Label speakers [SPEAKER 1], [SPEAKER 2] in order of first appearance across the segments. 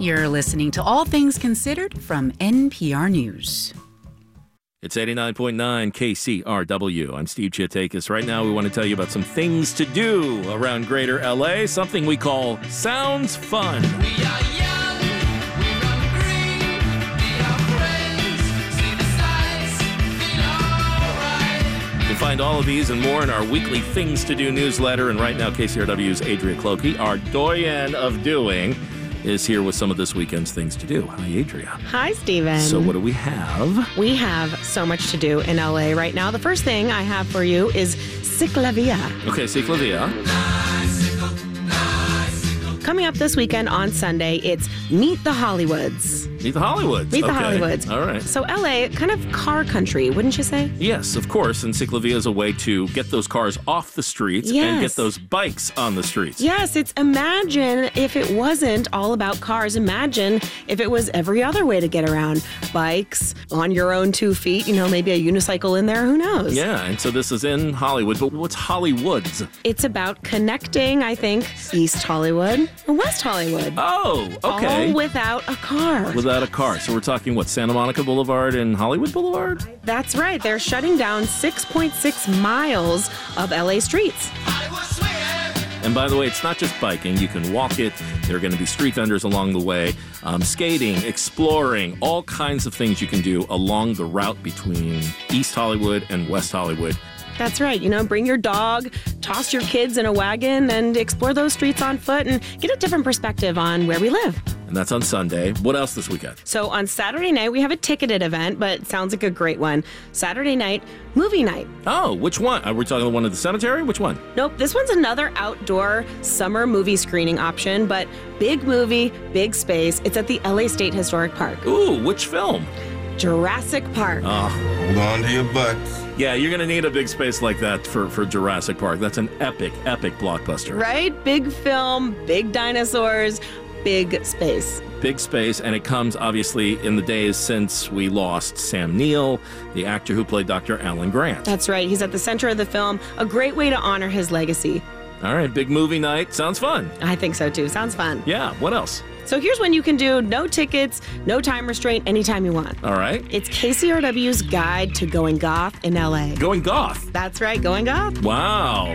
[SPEAKER 1] You're listening to All Things Considered from NPR News.
[SPEAKER 2] It's 89.9 KCRW. I'm Steve Chiatakis. Right now, we want to tell you about some things to do around Greater LA, something we call Sounds Fun.
[SPEAKER 3] We are young, we run green, meet our friends, see the sights, feel alright.
[SPEAKER 2] You can find all of these and more in our weekly Things to Do newsletter. And right now, KCRW's Adria Clokey, our doyen of doing, is here with some of this weekend's things to do. Hi, Adria.
[SPEAKER 4] Hi, Steven.
[SPEAKER 2] So what do we have?
[SPEAKER 4] We have so much to do in LA right now. The first thing I have for you is Ciclavia.
[SPEAKER 2] Okay, Ciclavia.
[SPEAKER 4] Coming up this weekend on Sunday, it's Meet the Hollywoods.
[SPEAKER 2] Meet the Hollywoods.
[SPEAKER 4] Meet the
[SPEAKER 2] Okay.
[SPEAKER 4] Hollywoods.
[SPEAKER 2] All right.
[SPEAKER 4] So LA, kind of car country, wouldn't you say?
[SPEAKER 2] Yes, of course. And Ciclavia is a way to get those cars off the streets and
[SPEAKER 4] Yes.
[SPEAKER 2] get those bikes on the streets.
[SPEAKER 4] Yes, it's imagine if it wasn't all about cars. Imagine if it was every other way to get around. Bikes, on your own 2 feet, maybe a unicycle in there, who knows?
[SPEAKER 2] Yeah, and so this is in Hollywood. But what's Hollywoods?
[SPEAKER 4] It's about connecting, I think, East Hollywood and West Hollywood.
[SPEAKER 2] Oh, okay.
[SPEAKER 4] All without a car.
[SPEAKER 2] Without a car. So we're talking, what, Santa Monica Boulevard and Hollywood Boulevard?
[SPEAKER 4] That's right. They're shutting down 6.6 miles of LA streets.
[SPEAKER 3] Hollywood swinging.
[SPEAKER 2] And by the way, it's not just biking. You can walk it. There are going to be street vendors along the way, skating, exploring, all kinds of things you can do along the route between East Hollywood and West Hollywood.
[SPEAKER 4] That's right. Bring your dog, toss your kids in a wagon, and explore those streets on foot and get a different perspective on where we live.
[SPEAKER 2] And that's on Sunday. What else this weekend?
[SPEAKER 4] So on Saturday night, we have a ticketed event, but it sounds like a great one. Saturday night, movie night.
[SPEAKER 2] Oh, which one? Are we talking the one at the cemetery? Which one?
[SPEAKER 4] Nope, this one's another outdoor summer movie screening option, but big movie, big space. It's at the LA State Historic Park.
[SPEAKER 2] Ooh, which film?
[SPEAKER 4] Jurassic Park.
[SPEAKER 2] Oh,
[SPEAKER 5] Hold on to your butts.
[SPEAKER 2] yeah, you're going to need a big space like that for Jurassic Park. That's an epic blockbuster.
[SPEAKER 4] Right? Big film, big dinosaurs, big space.
[SPEAKER 2] Big space, and it comes, obviously, in the days since we lost Sam Neill, the actor who played Dr. Alan Grant.
[SPEAKER 4] That's right. He's at the center of the film. A great way to honor his legacy.
[SPEAKER 2] All right, big movie night. Sounds fun.
[SPEAKER 4] I think so, too. Sounds fun.
[SPEAKER 2] Yeah, what else?
[SPEAKER 4] So here's when you can do no tickets, no time restraint, anytime you want.
[SPEAKER 2] All right.
[SPEAKER 4] It's KCRW's guide to going goth in LA.
[SPEAKER 2] Going goth.
[SPEAKER 4] That's right, going goth.
[SPEAKER 2] Wow.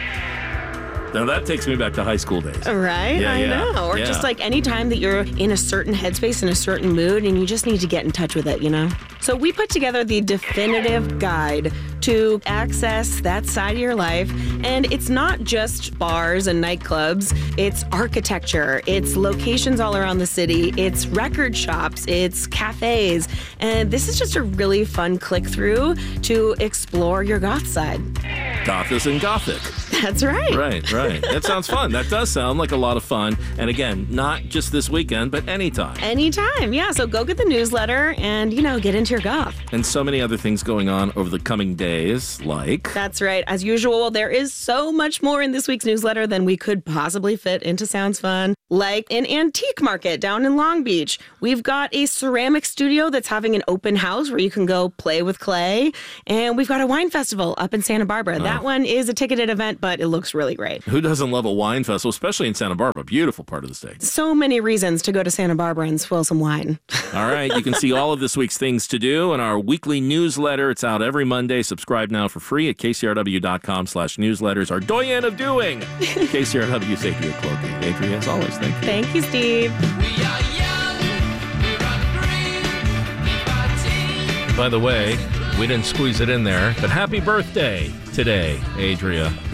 [SPEAKER 2] Now that takes me back to high school days.
[SPEAKER 4] Right?
[SPEAKER 2] Yeah,
[SPEAKER 4] I
[SPEAKER 2] yeah,
[SPEAKER 4] know. Or
[SPEAKER 2] yeah.
[SPEAKER 4] just like any time that you're in a certain headspace, in a certain mood, and you just need to get in touch with it, So we put together the definitive guide to access that side of your life. And it's not just bars and nightclubs. It's architecture. It's locations all around the city. It's record shops. It's cafes. And this is just a really fun click through to explore your goth side.
[SPEAKER 2] Goth is in Gothic.
[SPEAKER 4] That's right.
[SPEAKER 2] Right. That sounds fun. That does sound like a lot of fun. And again, not just this weekend, but anytime.
[SPEAKER 4] Anytime, yeah. So go get the newsletter and, get into your goth.
[SPEAKER 2] And so many other things going on over the coming days, like...
[SPEAKER 4] That's right. As usual, there is so much more in this week's newsletter than we could possibly fit into Sounds Fun. Like an antique market down in Long Beach. We've got a ceramic studio that's having an open house where you can go play with clay. And we've got a wine festival up in Santa Barbara. That one is a ticketed event, but it looks really great.
[SPEAKER 2] Who doesn't love a wine festival, especially in Santa Barbara? Beautiful part of the state.
[SPEAKER 4] So many reasons to go to Santa Barbara and swill some wine.
[SPEAKER 2] All right, you can see all of this week's Things to Do in our weekly newsletter. It's out every Monday. Subscribe now for free at kcrw.com/newsletters. Our doyen of doing, KCRW's Adria Clokey. Adria, as always, thank you.
[SPEAKER 4] Thank you, Steve.
[SPEAKER 3] We are young, we run green, keep our team.
[SPEAKER 2] By the way, we didn't squeeze it in there, but happy birthday today, Adria.